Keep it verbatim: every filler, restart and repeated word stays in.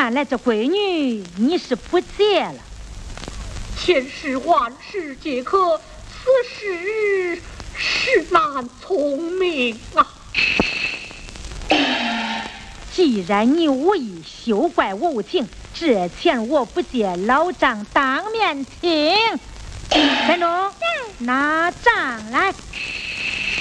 看来这闺女你是不借了。 千事万事皆可，此事实难聪明啊。 既然你无意休怪我无情，这钱我不借，老丈当面请。三中，拿账来。